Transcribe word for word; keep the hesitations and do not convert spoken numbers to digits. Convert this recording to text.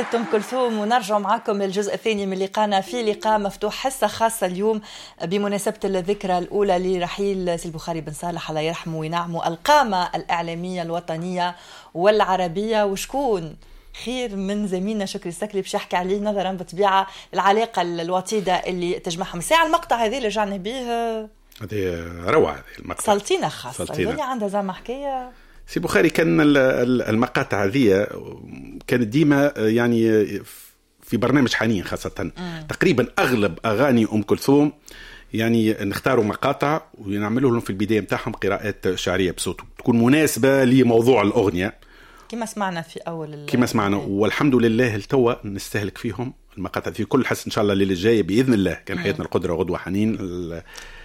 ست أم كلثوم، ونرجع معكم الجزء الثاني من لقاءنا في لقاء مفتوح، حصة خاصة اليوم بمناسبة الذكرى الأولى لرحيل سي البخاري بن صالح الله يرحمه وينعمه، القامة الإعلامية الوطنية والعربية. وشكون خير من زميلنا شكري السكلي باش يحكي عليه نظرا بطبيعة العلاقة الوطيدة اللي تجمعهم. ساعة المقطع هذه اللي رجعنا به هذه روعة، هذه المقطع سلطينة خاصة اللي عندها زعما حكاية. سي بخاري كان المقاطع هذه كانت ديما يعني في برنامج حنين خاصة م. تقريبا أغلب أغاني أم كلثوم يعني نختاروا مقاطع ونعملوا لهم في البداية متاعهم قراءات شعرية بصوته تكون مناسبة لموضوع الأغنية كما سمعنا في أول كما سمعنا، والحمد لله التوى نستهلك فيهم المقاطع في كل حس إن شاء الله الليلة الجاية بإذن الله. كان حياتنا القدرة غدوة حنين